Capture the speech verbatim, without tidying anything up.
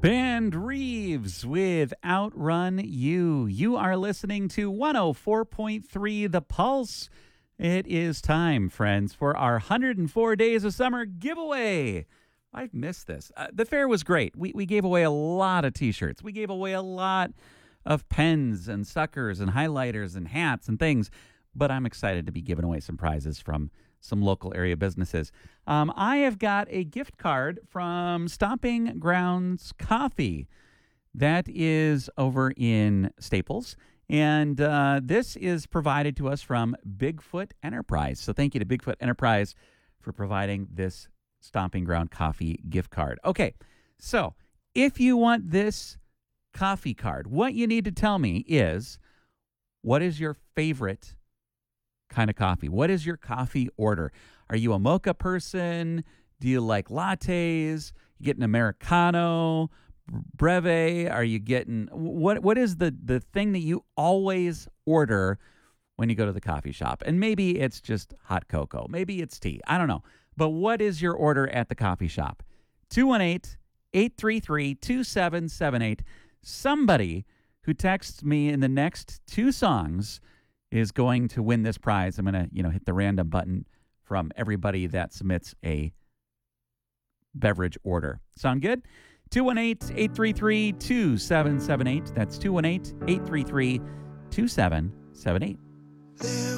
Band Reeves with Outrun You. You are listening to one oh four point three The Pulse. It is time, friends, for our one hundred four Days of Summer giveaway. I've missed this. Uh, the fair was great. We, we gave away a lot of T-shirts. We gave away a lot of pens and suckers and highlighters and hats and things. But I'm excited to be giving away some prizes from some local area businesses. Um, I have got a gift card from Stomping Grounds Coffee. That is over in Staples. And uh, this is provided to us from Bigfoot Enterprise. So thank you to Bigfoot Enterprise for providing this Stomping Ground Coffee gift card. Okay, so if you want this coffee card, what you need to tell me is, what is your favorite kind of coffee? What is your coffee order? Are you a mocha person? Do you like lattes? You get an Americano, breve? Are you getting what? What is the the thing that you always order when you go to the coffee shop? And maybe it's just hot cocoa. Maybe it's tea. I don't know. But what is your order at the coffee shop? two one eight, eight three three, two seven seven eight. Somebody who texts me in the next two songs is going to win this prize. I'm going to, you know, hit the random button from everybody that submits a beverage order. Sound good? two one eight, eight three three, two seven seven eight. That's two one eight, eight three three, two seven seven eight.